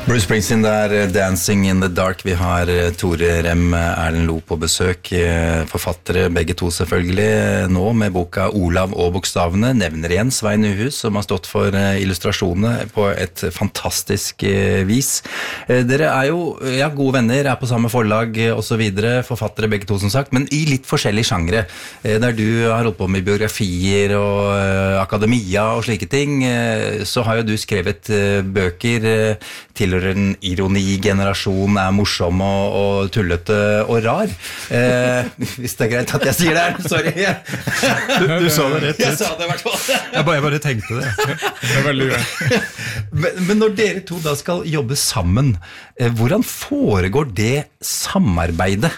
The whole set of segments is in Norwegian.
Bruce Springsteen der, Dancing in the Dark. Vi har Tore Rem, Erlend Lo på besøk, forfattere, begge to selvfølgelig, nå med boka Olav og bokstavene, nevner igjen Svein Nyhus, som har stått for illustrasjonene på et fantastisk vis. Dere er jo, ja, gode venner, er på samme forlag og så videre, forfattere begge to som sagt, men i litt forskjellige sjangre, der du har holdt på med biografier og akademia og slike ting, så har jo du skrevet bøker til en ironigenerasjon morsom og tullete og rar. Hvis det greit at jeg sier det her, sorry. Du sa det rett ut. Jeg sa det I hvert fall. Jeg bare tenkte det. Det veldig greit. Men når dere to da skal jobbe sammen, hvordan foregår det samarbeidet?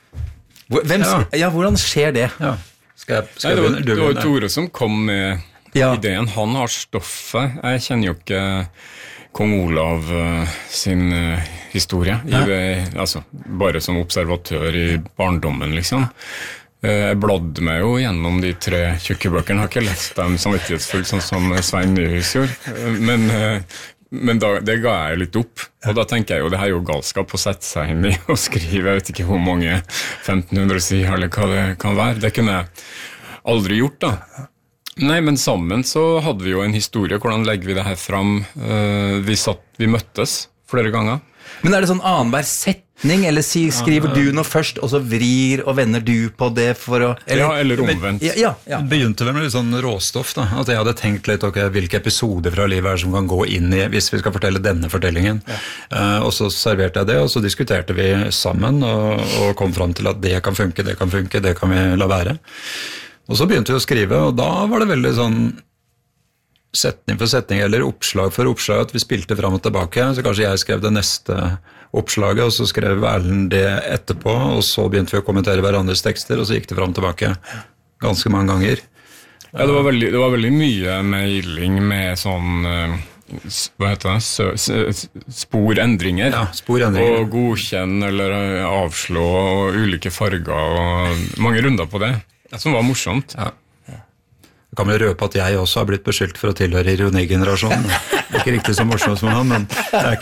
Hvordan skjer det? Ja. Det var Tore som kom med ideen. Han har stoffet. Jeg kjenner jo ikke Kong Olav sin historie, altså, bare som observatør I barndommen, liksom. Jeg bladde meg jo gjennom de 3 tjukkebøkene, har ikke lest dem samvittighetsfullt, sånn som Svein Nyhus gjorde, men det ga jeg litt opp, og da tenker jeg jo, det her er jo galskap å sette seg inn I og skrive, jeg vet ikke hvor mange 1500 sider, eller hva det kan være, det kunne jeg aldri gjort da. Nei, men sammen så hadde vi jo en historie, hvordan legger vi det her fram? Vi møttes flere ganger. Men det sånn annenhver setning, eller skriver du noe først, og så vrir og vender du på det for å... Eller omvendt. Ja. Det begynte vel med litt sånn råstoff da, at jeg hadde tenkt litt, hvilke episoder fra livet som kan gå inn I, hvis vi skal fortelle denne fortellingen. Og så serverte jeg det, og så diskuterte vi sammen, og kom frem til at det kan funke, det kan vi la være. Og så begynte vi å skrive, og da var det veldig sånn setning for setning, eller oppslag for oppslag, at vi spilte frem og tilbake, så kanskje jeg skrev det neste oppslaget, og så skrev Erlend det etterpå, og så begynte vi å kommentere hverandres tekster, og så gikk det frem og tilbake ganske mange ganger. Ja, det var veldig mye mailing med sånn... hva heter det? Sporendringer. Ja, sporendringer. Og godkjenn eller avslå og ulike farger og mange runder på det. Som var morsomt. Ja. Jeg kan vel røpe at jeg også har blitt beskyldt for å tilhøre ironigenerasjonen. Det ikke riktig så morsomt som han, men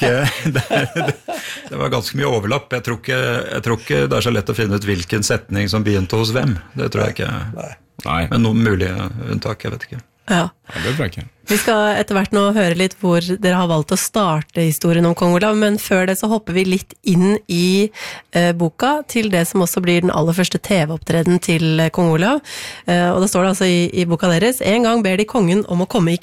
det var ganske mye overlapp. Jeg tror ikke det så lett å finne ut hvilken setning som begynte hos hvem. Det tror jeg ikke. Nei. Men noen mulige unntak, jeg vet ikke. Ja. Det tror jeg ikke. Vi skal etter hvert nå høre litt hvor dere har valgt å starte historien om Kong Olav, men før det så hopper vi litt inn I boka til det som også blir den aller første TV-opptreden til Kong Olav. Og da står det altså I boka deres: en gang ber de kongen om å komme I